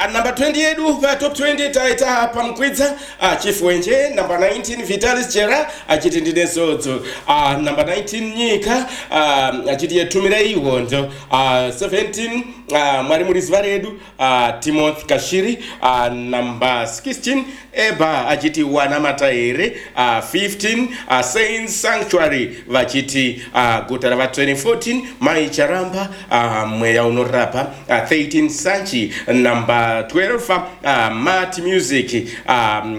Number 28 pa top 20 taita pamkwidza Chifwenje. Number 19 Vitalis Chera achiti ndine sodzo. Number 19 Nyika achiti yetumira iwondo. 17 mwari murizva redu Timothy Kashiri. Number 16 Eba achiti wanamata here. 15 Saints Sanctuary vachiti guta rava 2014 Mai Charamba mweya unorapa. 13 Sanchi. Number 12 Mart Music